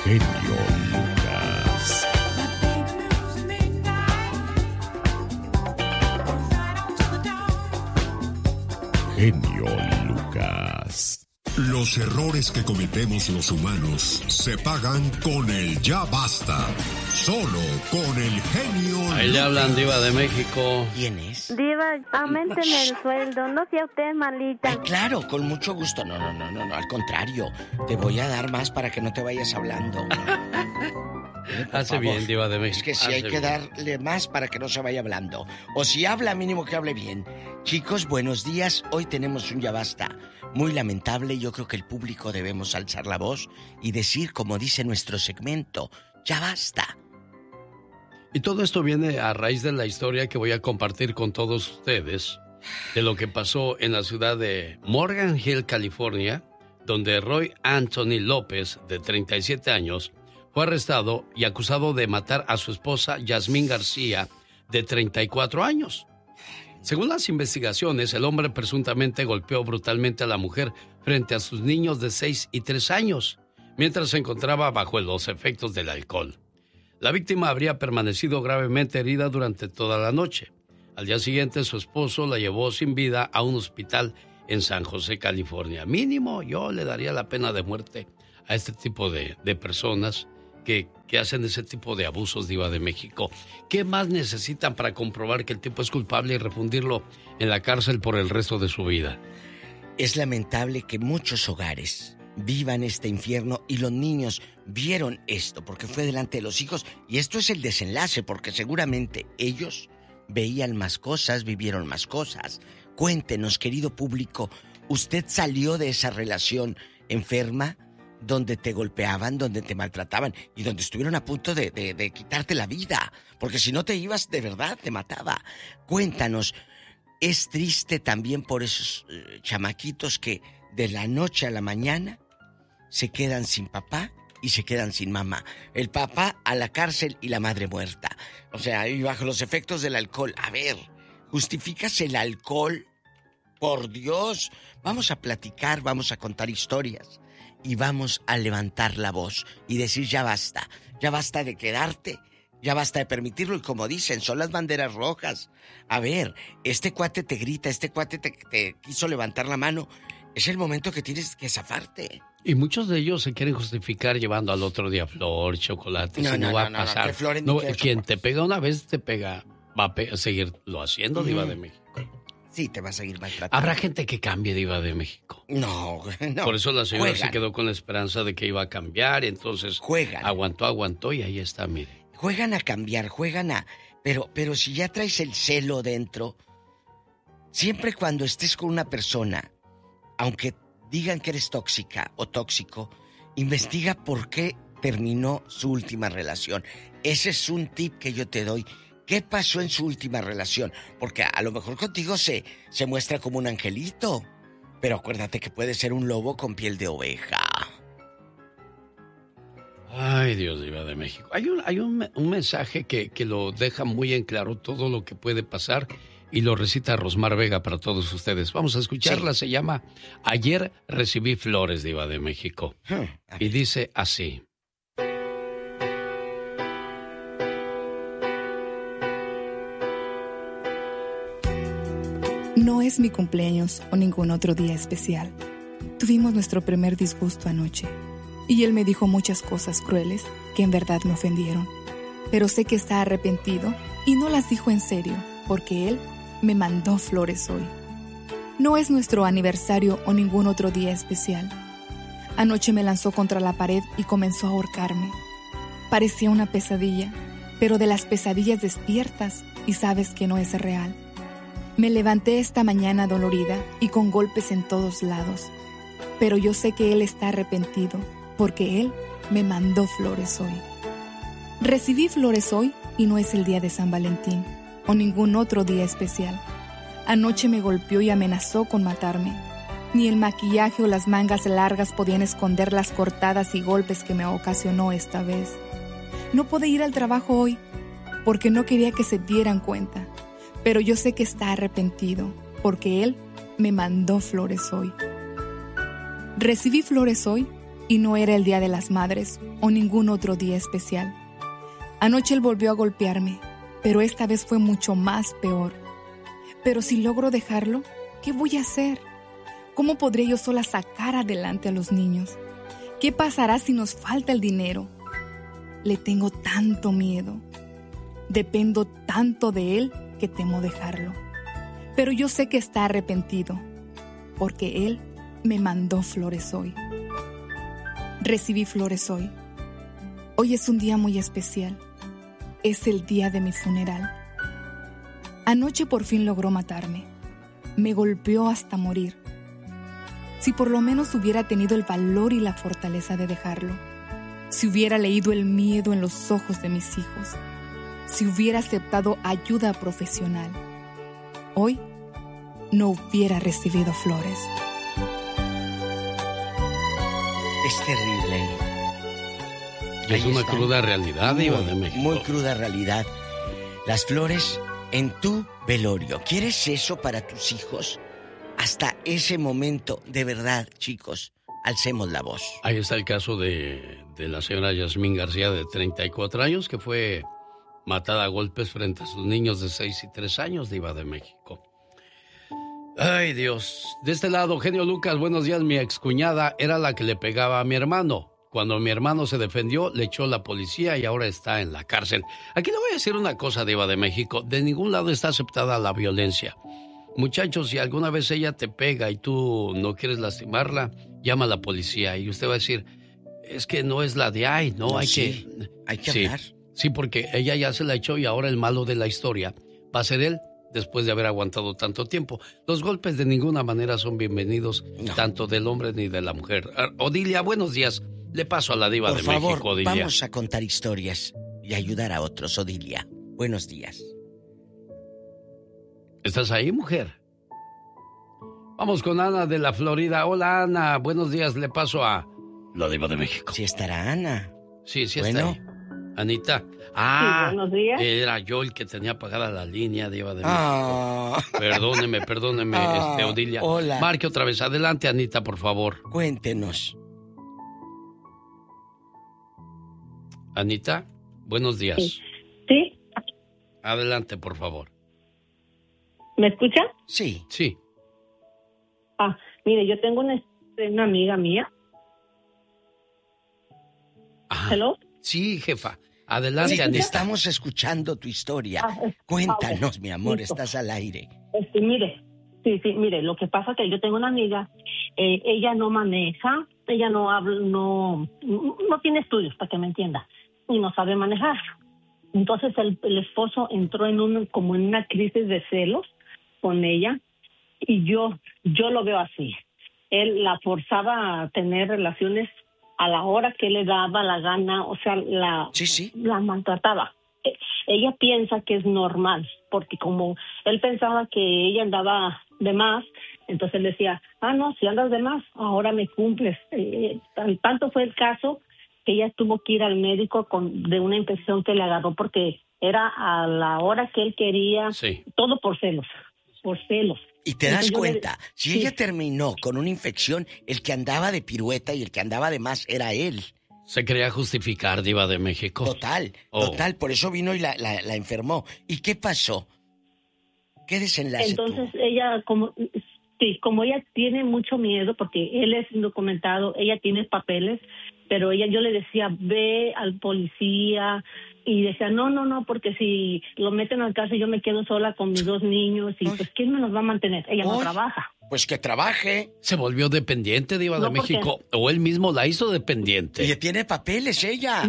genio Lucas. Genio Lucas. Los errores que cometemos los humanos se pagan con el ya basta. Solo con el genio. Ahí le hablan, Diva de México. ¿Quién es? Diva, aumenteme el sueldo, no sea usted malita. Ay, claro, con mucho gusto. No, al contrario. Te voy a dar más para que no te vayas hablando. Hace bien, Diva de México. Es que sí, hay que darle más para que no se vaya hablando. O si habla, mínimo que hable bien. Chicos, buenos días. Hoy tenemos un ya basta muy lamentable. Yo creo que el público debemos alzar la voz y decir, como dice nuestro segmento, ya basta. Y todo esto viene a raíz de la historia que voy a compartir con todos ustedes de lo que pasó en la ciudad de Morgan Hill, California, donde Roy Anthony López, de 37 años, fue arrestado y acusado de matar a su esposa Yasmín García, de 34 años. Según las investigaciones, el hombre presuntamente golpeó brutalmente a la mujer frente a sus niños de 6 y 3 años, mientras se encontraba bajo los efectos del alcohol. La víctima habría permanecido gravemente herida durante toda la noche. Al día siguiente, su esposo la llevó sin vida a un hospital en San José, California. Mínimo, yo le daría la pena de muerte a este tipo de personas que hacen ese tipo de abusos, Diva de México. ¿Qué más necesitan para comprobar que el tipo es culpable y refundirlo en la cárcel por el resto de su vida? Es lamentable que muchos hogares vivan este infierno y los niños vieron esto porque fue delante de los hijos, y esto es el desenlace porque seguramente ellos veían más cosas, vivieron más cosas. Cuéntenos, querido público, ¿usted salió de esa relación enferma donde te golpeaban, donde te maltrataban y donde estuvieron a punto de quitarte la vida? Porque si no te ibas, de verdad te mataba. Cuéntanos. Es triste también por esos chamaquitos que de la noche a la mañana se quedan sin papá y se quedan sin mamá. El papá a la cárcel y la madre muerta. O sea, y bajo los efectos del alcohol. A ver, ¿justificas el alcohol? Por Dios. Vamos a platicar, vamos a contar historias y vamos a levantar la voz y decir ya basta de quedarte, ya basta de permitirlo. Y como dicen, son las banderas rojas. A ver, este cuate te grita, este cuate te quiso levantar la mano. Es el momento que tienes que zafarte. Y muchos de ellos se quieren justificar llevando al otro día flor, chocolate. No va a pasar. ¿Qué flores, no, quien te pega una vez, te pega, va a seguirlo haciendo, Diva de México. Sí, te va a seguir maltratando. ¿Habrá gente que cambie, Diva de México? No. Por eso la señora se quedó con la esperanza de que iba a cambiar, entonces aguantó y ahí está, mire. Juegan a cambiar, Pero si ya traes el celo dentro, siempre cuando estés con una persona, aunque digan que eres tóxica o tóxico, investiga por qué terminó su última relación. Ese es un tip que yo te doy. ¿Qué pasó en su última relación? Porque a lo mejor contigo se muestra como un angelito, pero acuérdate que puede ser un lobo con piel de oveja. Ay, Dios, Diva de México. Hay un mensaje que lo deja muy en claro todo lo que puede pasar y lo recita Rosmar Vega para todos ustedes. Vamos a escucharla, sí. Se llama Ayer recibí flores, Diva de México. Y dice así. No es mi cumpleaños o ningún otro día especial. Tuvimos nuestro primer disgusto anoche. Y él me dijo muchas cosas crueles que en verdad me ofendieron. Pero sé que está arrepentido y no las dijo en serio, porque él me mandó flores hoy. No es nuestro aniversario o ningún otro día especial. Anoche me lanzó contra la pared y comenzó a ahorcarme. Parecía una pesadilla, pero de las pesadillas despiertas y sabes que no es real. Me levanté esta mañana dolorida y con golpes en todos lados. Pero yo sé que él está arrepentido, porque él me mandó flores hoy. Recibí flores hoy y no es el día de San Valentín o ningún otro día especial. Anoche me golpeó y amenazó con matarme. Ni el maquillaje o las mangas largas podían esconder las cortadas y golpes que me ocasionó esta vez. No pude ir al trabajo hoy porque no quería que se dieran cuenta. Pero yo sé que está arrepentido, porque él me mandó flores hoy. Recibí flores hoy Y no era el Día de las Madres o ningún otro día especial. Anoche él volvió a golpearme, pero esta vez fue mucho más peor. Pero si logro dejarlo, ¿qué voy a hacer? ¿Cómo podré yo sola sacar adelante a los niños? ¿Qué pasará si nos falta el dinero? Le tengo tanto miedo. Dependo tanto de él que temo dejarlo. Pero yo sé que está arrepentido, porque él me mandó flores hoy. Recibí flores hoy. Hoy es un día muy especial. Es el día de mi funeral. Anoche por fin logró matarme. Me golpeó hasta morir. Si por lo menos hubiera tenido el valor y la fortaleza de dejarlo. Si hubiera leído el miedo en los ojos de mis hijos. Si hubiera aceptado ayuda profesional. Hoy no hubiera recibido flores. Es terrible. Es una cruda realidad, Diva de México. Muy cruda realidad. Las flores en tu velorio. ¿Quieres eso para tus hijos? Hasta ese momento, de verdad, chicos, alcemos la voz. Ahí está el caso de la señora Yasmín García, de 34 años, que fue matada a golpes frente a sus niños de 6 y 3 años, Diva de México. Ay, Dios. De este lado, genio Lucas, buenos días. Mi excuñada era la que le pegaba a mi hermano. Cuando mi hermano se defendió, le echó la policía y ahora está en la cárcel. Aquí le voy a decir una cosa, Diva de México. De ningún lado está aceptada la violencia. Muchachos, si alguna vez ella te pega y tú no quieres lastimarla, llama a la policía y usted va a decir, es que no es la de ahí, ¿no? No, hay sí, hay que hablar. Sí, porque ella ya se la echó y ahora el malo de la historia va a ser él después de haber aguantado tanto tiempo. Los golpes de ninguna manera son bienvenidos, tanto del hombre ni de la mujer. Odilia, buenos días. Le paso a la Diva de México, Odilia. Por favor, vamos a contar historias y ayudar a otros, Odilia. Buenos días. ¿Estás ahí, mujer? Vamos con Ana de la Florida. Hola, Ana. Buenos días. Le paso a la Diva de México. Sí estará Ana. Sí, está ahí. Anita. Sí, buenos días. Era yo el que tenía apagada la línea, Diva de México. Perdóneme, Odilia. Hola. Marque otra vez. Adelante, Anita, por favor. Cuéntenos. Anita, buenos días. Sí. Adelante, por favor. ¿Me escucha? Sí. Sí. Mire, yo tengo una amiga mía. Ajá. ¿Hello? Sí, jefa. Adelante, Sí, Anita. estamos escuchando tu historia. Cuéntanos, mi amor, estás al aire. Mire, lo que pasa es que yo tengo una amiga, ella no maneja, ella no habla, no tiene estudios, para que me entienda, y no sabe manejar. Entonces el esposo entró como en una crisis de celos con ella, y yo lo veo así. Él la forzaba a tener relaciones a la hora que le daba la gana, o sea, la maltrataba. Ella piensa que es normal, porque como él pensaba que ella andaba de más, entonces él decía, no, si andas de más, ahora me cumples. Tanto fue el caso que ella tuvo que ir al médico de una infección que le agarró porque era a la hora que él quería, todo por celos. Y te das cuenta, si ella terminó con una infección, el que andaba de pirueta y el que andaba de más era él. Se quería justificar, Diva de México. Total, por eso vino y la enfermó. ¿Y qué pasó? ¿Qué desenlace Entonces tuvo? ella, como ella tiene mucho miedo, porque él es indocumentado, ella tiene papeles, pero yo le decía, ve al policía, y decía, no, porque si lo meten al caso yo me quedo sola con mis 2 niños, y pues ¿quién me los va a mantener? Ella no trabaja. Pues que trabaje. Se volvió dependiente, Diva de México, o él mismo la hizo dependiente. Y tiene papeles ella.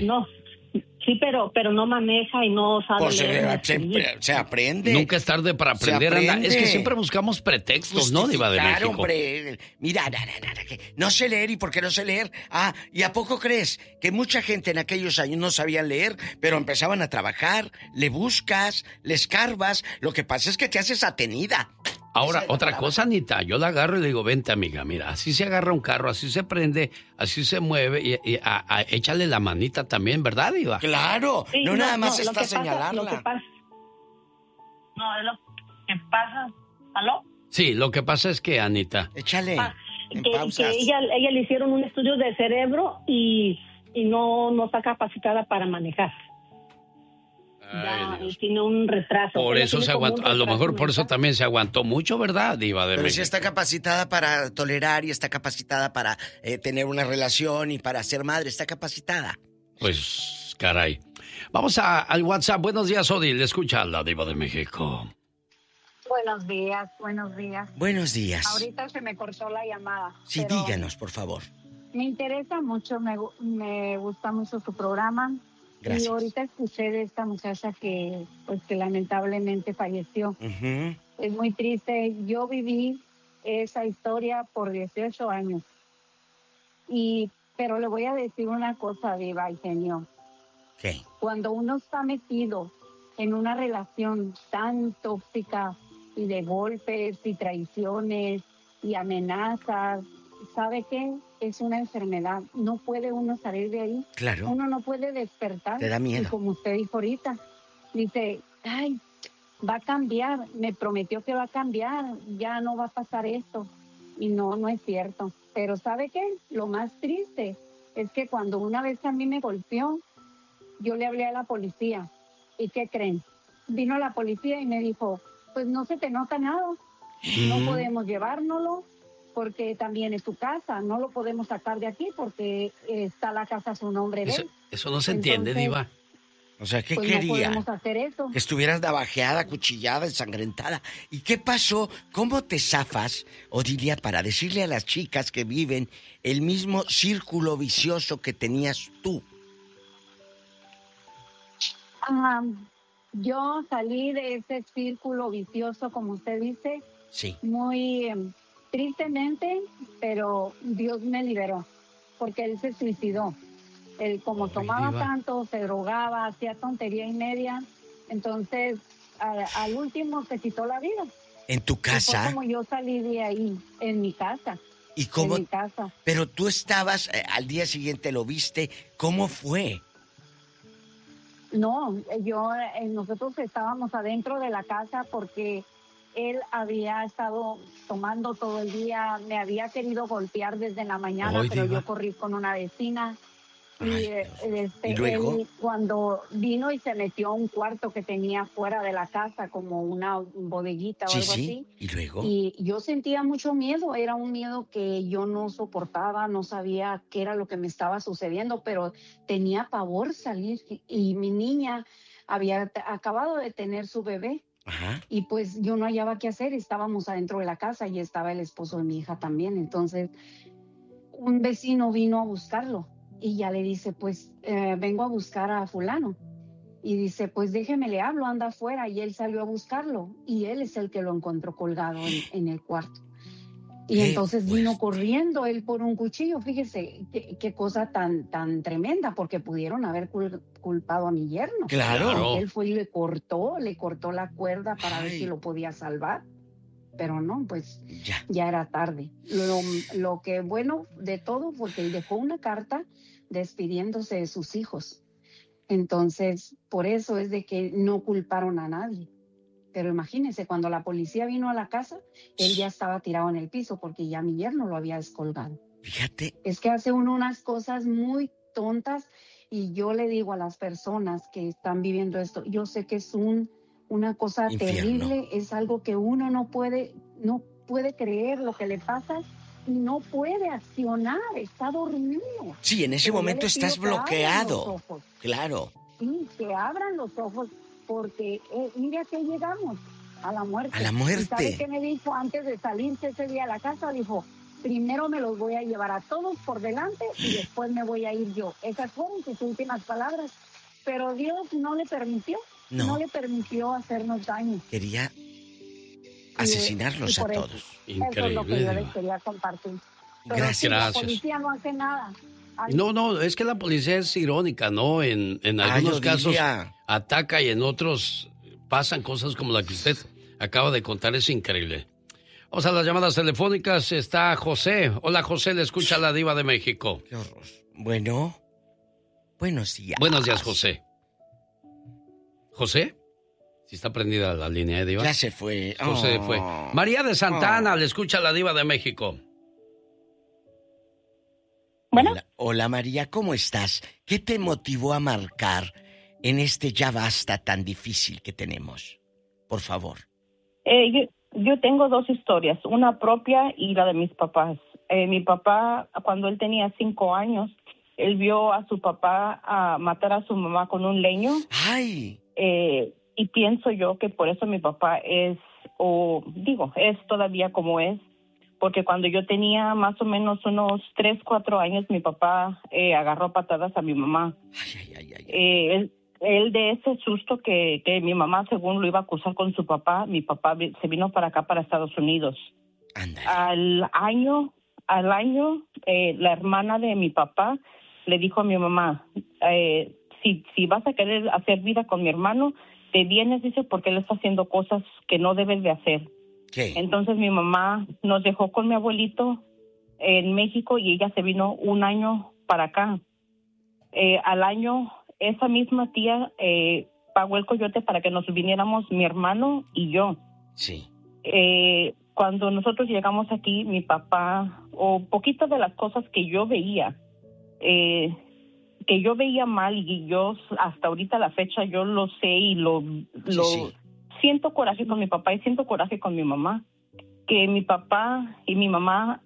Sí, pero no maneja y no sabe pues leer. Se aprende. Nunca es tarde para aprender, Ana. Es que siempre buscamos pretextos, ¿no, Diva de México? Hombre. Mira, no sé leer, ¿y por qué no sé leer? ¿Y a poco crees que mucha gente en aquellos años no sabían leer, pero empezaban a trabajar? Le buscas, le escarbas, lo que pasa es que te haces atenida. Ahora, otra cosa, Anita, yo la agarro y le digo, vente, amiga, mira, así se agarra un carro, así se prende, así se mueve, y échale la manita también, ¿verdad, Diva? Claro, Sí, nada más está señalarla. Lo que pasa, ¿aló? Sí, lo que pasa es que, Anita... Échale. pausas. Que ella le hicieron un estudio de cerebro y no está capacitada para manejar. Ya tiene un retraso. Por eso se aguantó, a lo mejor por eso también se aguantó mucho, ¿verdad, Diva de Pero México? sí está capacitada para tolerar y está capacitada para tener una relación y para ser madre, está capacitada. Pues, caray. Vamos al WhatsApp. Buenos días, Odil. Escucha a la Diva de México. Buenos días, buenos días. Buenos días. Ahorita se me cortó la llamada. Sí, díganos, por favor. Me interesa mucho, me gusta mucho su programa. Gracias. Y ahorita escuché de esta muchacha que lamentablemente falleció. Uh-huh. Es muy triste. Yo viví esa historia por 18 años. Pero le voy a decir una cosa, Diva y genio. ¿Qué? Cuando uno está metido en una relación tan tóxica y de golpes y traiciones y amenazas, ¿sabe qué? Es una enfermedad. No puede uno salir de ahí. Claro. Uno no puede despertar. Te da miedo. Y como usted dijo ahorita, dice, ay, va a cambiar. Me prometió que va a cambiar. Ya no va a pasar esto. Y no es cierto. Pero ¿sabe qué? Lo más triste es que cuando una vez a mí me golpeó, yo le hablé a la policía. ¿Y qué creen? Vino la policía y me dijo, pues no se te nota nada. No podemos llevárnoslo porque también es tu casa. No lo podemos sacar de aquí porque está la casa a su nombre de él. Eso no se entiende, Diva. O sea, ¿qué pues quería? No podemos hacer eso. Que estuvieras navajeada, cuchillada, ensangrentada. ¿Y qué pasó? ¿Cómo te zafas, Odilia, para decirle a las chicas que viven el mismo círculo vicioso que tenías tú? Yo salí de ese círculo vicioso, como usted dice, sí, muy tristemente, pero Dios me liberó, porque él se suicidó. Él, como tomaba tanto, se drogaba, hacía tontería y media, entonces al último se quitó la vida. ¿En tu casa? Y fue como yo salí de ahí, en mi casa. ¿Y cómo? En mi casa. Pero tú estabas, al día siguiente lo viste, ¿cómo fue? No, nosotros estábamos adentro de la casa porque él había estado tomando todo el día, me había querido golpear desde la mañana, pero Diva. yo corrí con una vecina. ¿Y luego? Él, cuando vino y se metió a un cuarto que tenía fuera de la casa, como una bodeguita o algo así. ¿Y luego? Y yo sentía mucho miedo, era un miedo que yo no soportaba, no sabía qué era lo que me estaba sucediendo, pero tenía pavor salir. Y mi niña había acabado de tener su bebé. Ajá. Y pues yo no hallaba qué hacer, estábamos adentro de la casa y estaba el esposo de mi hija también. Entonces un vecino vino a buscarlo. Y ya le dice, pues, vengo a buscar a fulano. Y dice, pues déjeme, le hablo, anda afuera. Y él salió a buscarlo. Y él es el que lo encontró colgado en el cuarto. Y entonces vino corriendo él por un cuchillo. Fíjese, qué cosa tan tremenda, porque pudieron haber culpado a mi yerno. Claro. Él fue y le cortó la cuerda para ver si lo podía salvar. Pero no, pues ya era tarde. Lo que bueno de todo fue que dejó una carta despidiéndose de sus hijos. Entonces, por eso es de que no culparon a nadie. Pero imagínense, cuando la policía vino a la casa, él ya estaba tirado en el piso porque ya mi yerno lo había descolgado. Fíjate. Es que hace uno unas cosas muy tontas y yo le digo a las personas que están viviendo esto, yo sé que es una cosa terrible, es algo que uno no puede creer lo que le pasa y no puede accionar, está dormido. Sí, en ese momento estás bloqueado. Claro. Sí, que abran los ojos porque mira que llegamos a la muerte. A la muerte. ¿Y sabe qué me dijo antes de salirse ese día a la casa? Dijo, primero me los voy a llevar a todos por delante y después me voy a ir yo. Esas fueron sus últimas palabras. Pero Dios no le permitió. No le permitió hacernos daño. Quería asesinarlos a todos. Increíble. Eso es lo que yo les quería compartir. Pero Gracias. la policía no hace nada. No, es que la policía es irónica, ¿no? En algunos casos ataca y en otros pasan cosas como la que usted acaba de contar. Es increíble. Vamos a las llamadas telefónicas. Está José. Hola, José, le escucha la Diva de México. Qué horror. Bueno, buenos días. Buenos días, José. ¿José? Sí está prendida la línea, Diva. Ya se fue. José fue. María de Santa Ana, le escucha la Diva de México. Bueno. Hola María, ¿cómo estás? ¿Qué te motivó a marcar en este ya basta tan difícil que tenemos? Por favor. Yo tengo dos historias, una propia y la de mis papás. Mi papá, cuando él tenía 5 años, él vio a su papá matar a su mamá con un leño. ¡Ay! Y pienso yo que por eso mi papá es todavía como es, porque cuando yo tenía más o menos unos 3, 4 años, mi papá agarró patadas a mi mamá. Él de ese susto que mi mamá, según lo iba a acusar con su papá, mi papá se vino para acá, para Estados Unidos. Ándale. Al año, la hermana de mi papá le dijo a mi mamá, si vas a querer hacer vida con mi hermano, te vienes, dice, porque él está haciendo cosas que no debes de hacer. ¿Qué? Entonces mi mamá nos dejó con mi abuelito en México y ella se vino un año para acá. Al año, esa misma tía pagó el coyote para que nos viniéramos mi hermano y yo. Sí. Cuando nosotros llegamos aquí, mi papá, o poquitas de las cosas que yo veía mal, y yo hasta ahorita la fecha yo lo sé y Sí. siento coraje con mi papá y siento coraje con mi mamá, que mi papá y mi mamá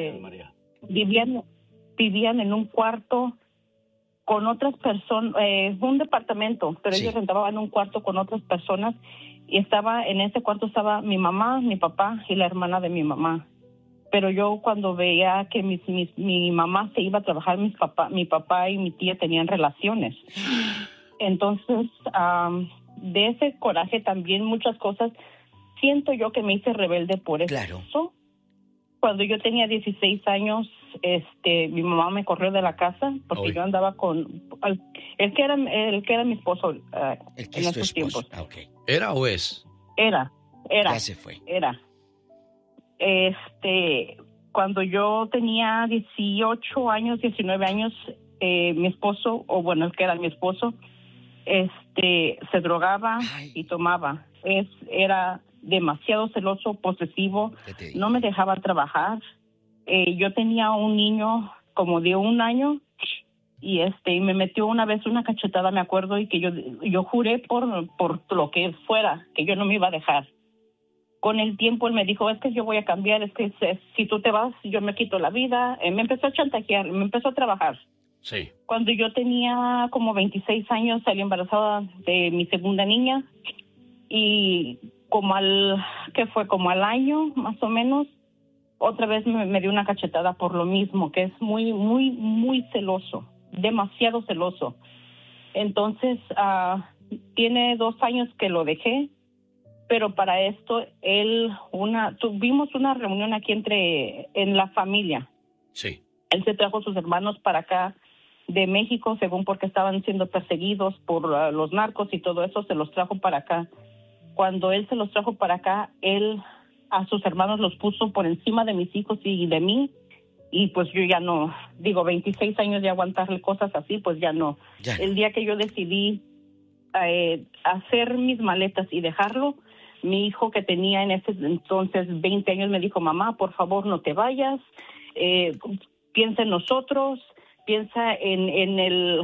vivían en un cuarto con otras personas, un departamento, pero Sí. ellos rentaban un cuarto con otras personas y en ese cuarto estaba mi mamá, mi papá y la hermana de mi mamá. Pero yo cuando veía que mi mamá se iba a trabajar, mi papá y mi tía tenían relaciones. Entonces, de ese coraje también muchas cosas, siento yo que me hice rebelde por eso. Claro. Cuando yo tenía 16 años, mi mamá me corrió de la casa porque yo andaba con el que era mi esposo El que en es tu esos esposo. tiempos. ¿Era o es? Era. Ya se fue. Era. Cuando yo tenía 18 años, 19 años, mi esposo, el que era mi esposo, se drogaba y tomaba. Era demasiado celoso, posesivo, no me dejaba trabajar. Yo tenía un niño como de 1 año y me metió una vez una cachetada, me acuerdo, y que yo juré por lo que fuera, que yo no me iba a dejar. Con el tiempo él me dijo, es que yo voy a cambiar, es que si tú te vas, yo me quito la vida. Me empezó a chantajear, me empezó a trabajar. Sí. Cuando yo tenía como 26 años, salí embarazada de mi segunda niña y como al año, más o menos, otra vez me dio una cachetada por lo mismo, que es muy, muy, muy celoso, demasiado celoso. Entonces, tiene 2 años que lo dejé. Pero para esto, tuvimos una reunión aquí en la familia. Sí. Él se trajo a sus hermanos para acá de México, según porque estaban siendo perseguidos por los narcos y todo eso, se los trajo para acá. Cuando él se los trajo para acá, él a sus hermanos los puso por encima de mis hijos y de mí. Y pues yo ya no, 26 años de aguantarle cosas así, pues ya no. Ya no. El día que yo decidí hacer mis maletas y dejarlo, mi hijo, que tenía en ese entonces 20 años, me dijo, mamá, por favor, no te vayas, piensa en nosotros, piensa en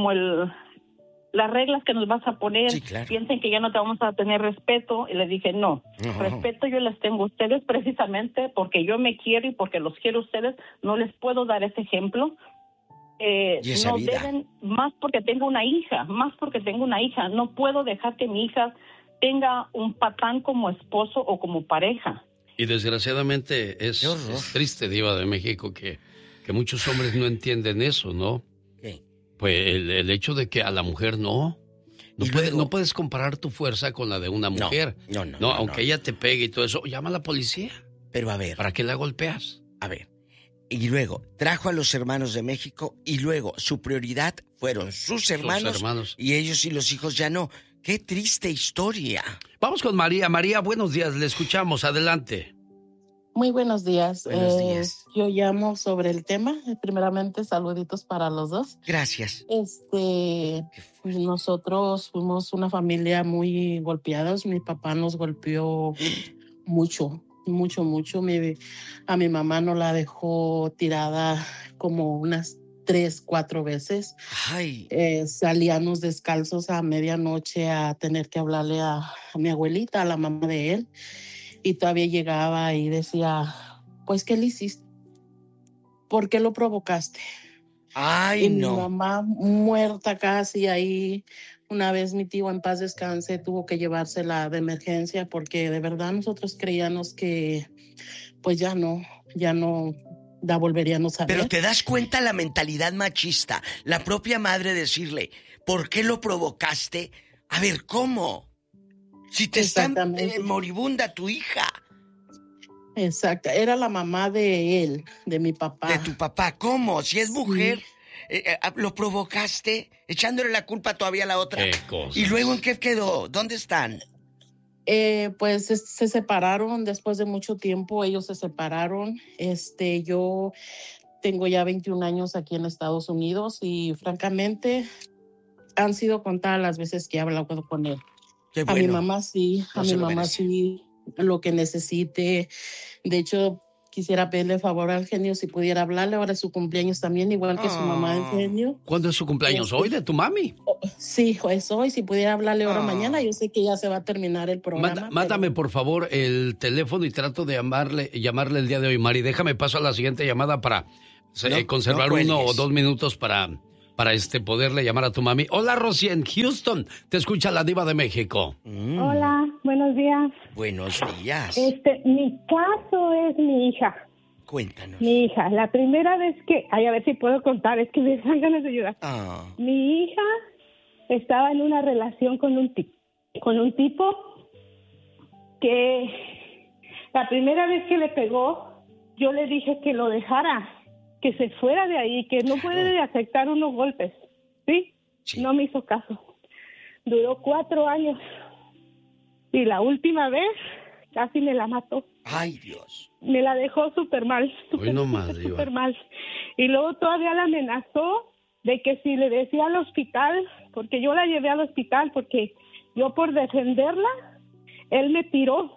las reglas que nos vas a poner, Sí, claro. piensen que ya no te vamos a tener respeto. Y le dije, no, respeto yo les tengo a ustedes precisamente porque yo me quiero y porque los quiero a ustedes, no les puedo dar ese ejemplo. Y esa no vida. deben, más porque tengo una hija, no puedo dejar que mi hija tenga un patán como esposo o como pareja. Y desgraciadamente es triste, Diva de México, que muchos hombres no entienden eso, ¿no? ¿Qué? Pues el hecho de que a la mujer no puedes comparar tu fuerza con la de una mujer. No, aunque ella te pegue y todo eso, llama a la policía. Pero a ver. ¿Para qué la golpeas? A ver. Y luego trajo a los hermanos de México y luego su prioridad fueron sus hermanos. Y ellos y los hijos ya no. ¡Qué triste historia! Vamos con María. María, buenos días, le escuchamos, adelante. Muy buenos días. Buenos días. Yo llamo sobre el tema. Primeramente, saluditos para los dos. Gracias. Nosotros fuimos una familia muy golpeados. Mi papá nos golpeó mucho. mucho. A mi mamá no la dejó tirada como unas 3, 4 veces. Ay. Salíamos descalzos a medianoche a tener que hablarle a mi abuelita, a la mamá de él, y todavía llegaba y decía, pues, ¿qué le hiciste? ¿Por qué lo provocaste? Ay, y no. Mi mamá muerta casi ahí. Una vez mi tío, en paz descanse, tuvo que llevársela de emergencia porque de verdad nosotros creíamos que pues ya no la volveríamos a ver. Pero te das cuenta la mentalidad machista, la propia madre decirle, ¿por qué lo provocaste? A ver, ¿cómo? Si te está moribunda tu hija. Exacto, era la mamá de él, de mi papá. De tu papá, ¿cómo? Si es mujer, ¿lo provocaste? Echándole la culpa todavía a la otra. ¿Qué cosas? ¿Y luego en qué quedó? ¿Dónde están? Pues se separaron después de mucho tiempo, ellos se separaron. Yo tengo ya 21 años aquí en Estados Unidos y francamente han sido contadas las veces que he hablado con él. Qué bueno. A mi mamá sí, sí, lo que necesite. De hecho, quisiera pedirle favor al genio si pudiera hablarle. Ahora es su cumpleaños también, igual que su mamá del genio. ¿Cuándo es su cumpleaños? ¿Hoy de tu mami? Sí, es hoy. Si pudiera hablarle ahora mañana, yo sé que ya se va a terminar el programa. Mándame, por favor, el teléfono y trato de llamarle el día de hoy, Mari. Déjame paso a la siguiente llamada para conservar 1 o 2 minutos para poderle llamar a tu mami. Hola, Rosy, en Houston. Te escucha la Diva de México. Hola, buenos días. Buenos días. Mi caso es mi hija. Cuéntanos. Mi hija, la primera vez que... Ay, a ver si puedo contar, es que me dan ganas de ayudar. Mi hija estaba en una relación con un tipo que la primera vez que le pegó, yo le dije que lo dejara, que se fuera de ahí, que no puede aceptar unos golpes, ¿sí? No me hizo caso. Duró 4 años y la última vez casi me la mató. ¡Ay, Dios! Me la dejó súper mal, súper mal. Y luego todavía la amenazó de que si le decía al hospital, porque yo la llevé al hospital, porque yo por defenderla, él me tiró,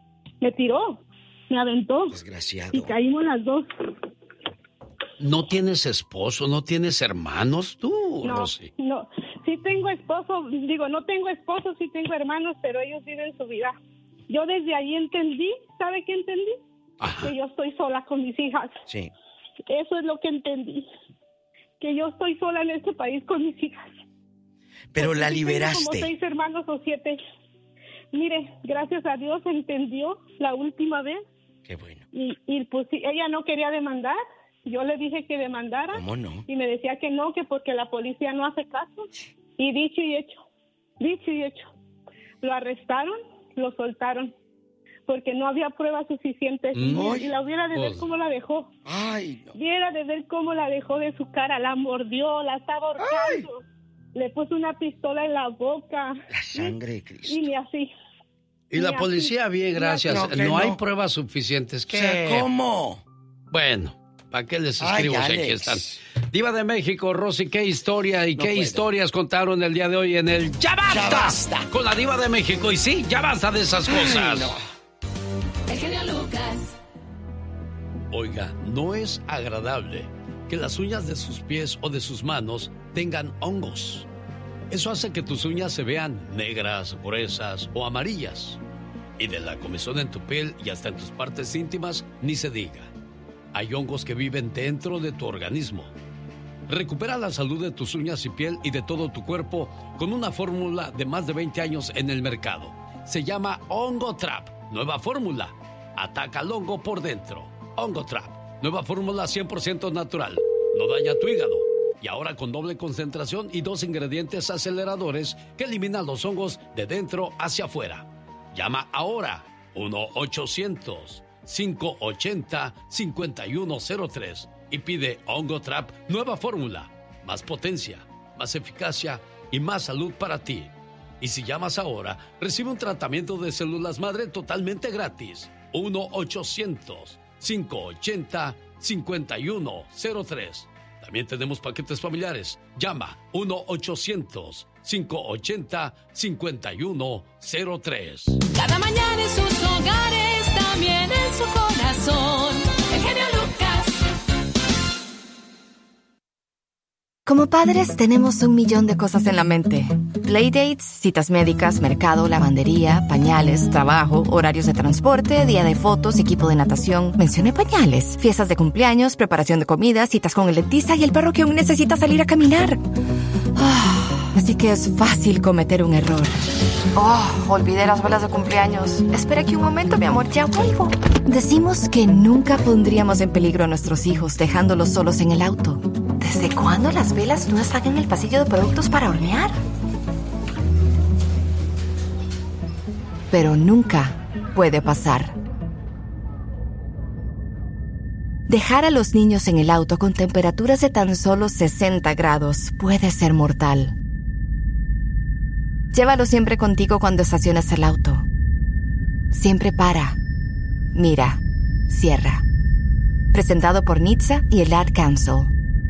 me aventó. Desgraciado. Y caímos las dos. ¿No tienes esposo? ¿No tienes hermanos tú, Rosy? No, sí tengo esposo, no tengo esposo, sí tengo hermanos, pero ellos viven su vida. Yo desde ahí entendí, ¿sabe qué entendí? Ajá. Que yo estoy sola con mis hijas. Sí. Eso es lo que entendí, que yo estoy sola en este país con mis hijas. Pero porque la sí liberaste. tengo como 6 hermanos o 7. Mire, gracias a Dios entendió la última vez. Qué bueno. Y pues ella no quería demandar. Yo le dije que demandara. ¿Cómo no? Y me decía que no, que porque la policía no hace caso. Y dicho y hecho. Lo arrestaron, lo soltaron, porque no había pruebas suficientes. Y la hubiera de ver cómo la dejó. Ay, no. Viera de ver cómo la dejó de su cara. La mordió, la estaba ahorcando. Le puso una pistola en la boca. La sangre de Cristo. Y ni así. Y la policía, bien, gracias. No hay pruebas suficientes. ¿Qué? ¿Cómo? Bueno, ¿para qué les escribo si aquí están? Diva de México, Rosy, ¿qué historia y qué historias contaron el día de hoy en el ¡Ya Basta! ¡Ya Basta! Con la Diva de México. Y sí, ya basta de esas cosas. El genio Lucas. Oiga, no es agradable que las uñas de sus pies o de sus manos tengan hongos. Eso hace que tus uñas se vean negras, gruesas o amarillas. Y de la comezón en tu piel y hasta en tus partes íntimas, ni se diga. Hay hongos que viven dentro de tu organismo. Recupera la salud de tus uñas y piel y de todo tu cuerpo con una fórmula de más de 20 años en el mercado. Se llama Hongo Trap. Nueva fórmula. Ataca al hongo por dentro. Hongo Trap. Nueva fórmula 100% natural. No daña tu hígado. Y ahora con doble concentración y 2 ingredientes aceleradores que eliminan los hongos de dentro hacia afuera. Llama ahora 1-800-580-5103 y pide Hongo Trap Nueva Fórmula. Más potencia, más eficacia y más salud para ti. Y si llamas ahora, recibe un tratamiento de células madre totalmente gratis. 1-800-580-5103. También tenemos paquetes familiares. Llama 1-800-580-5103. Cada mañana en sus hogares, también en su corazón. El genio Lucas. Como padres tenemos 1,000,000 de cosas en la mente. Playdates, citas médicas, mercado, lavandería, pañales, trabajo, horarios de transporte, día de fotos, equipo de natación. Mencioné pañales. Fiestas de cumpleaños, preparación de comida, citas con el dentista y el perro que aún necesita salir a caminar. Así que es fácil cometer un error. Olvidé las velas de cumpleaños. Espera aquí un momento, mi amor, ya vuelvo. Decimos que nunca pondríamos en peligro a nuestros hijos dejándolos solos en el auto. ¿Desde cuándo las velas no están en el pasillo de productos para hornear? Pero nunca puede pasar. Dejar a los niños en el auto con temperaturas de tan solo 60 grados puede ser mortal. Llévalo siempre contigo cuando estaciones el auto. Siempre para, mira, cierra. Presentado por NHTSA y el Ad Council.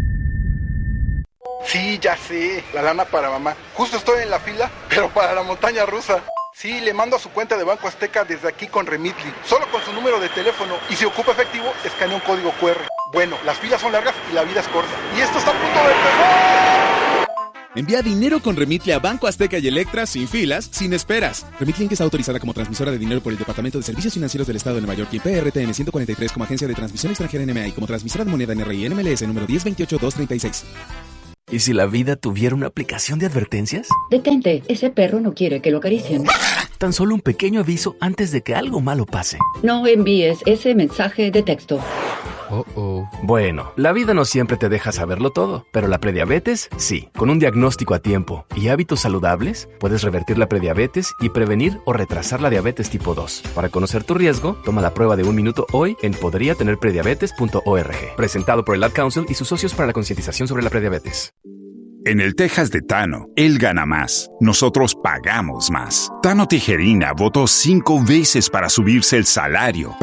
Sí, ya sé, la lana para mamá. Justo estoy en la fila, pero para la montaña rusa. Sí, le mando a su cuenta de Banco Azteca desde aquí con Remitly, solo con su número de teléfono. Y si ocupa efectivo, escanea un código QR. Bueno, las filas son largas y la vida es corta. Y esto está a punto de empezar. Envía dinero con Remitly a Banco Azteca y Electra sin filas, sin esperas. Remitly Inc. está autorizada como transmisora de dinero por el Departamento de Servicios Financieros del Estado de Nueva York y PRTN 143 como agencia de transmisión extranjera NMA y como transmisora de moneda NRI NMLS número 1028236. ¿Y si la vida tuviera una aplicación de advertencias? Detente, ese perro no quiere que lo acaricien. Tan solo un pequeño aviso antes de que algo malo pase. No envíes ese mensaje de texto. Bueno, la vida no siempre te deja saberlo todo, pero la prediabetes, sí. Con un diagnóstico a tiempo y hábitos saludables, puedes revertir la prediabetes y prevenir o retrasar la diabetes tipo 2. Para conocer tu riesgo, toma la prueba de 1 minuto hoy en podriatenerprediabetes.org. Presentado por el Ad Council y sus socios para la concientización sobre la prediabetes. En el Texas de Tano, él gana más. Nosotros pagamos más. Tano Tijerina votó 5 veces para subirse el salario.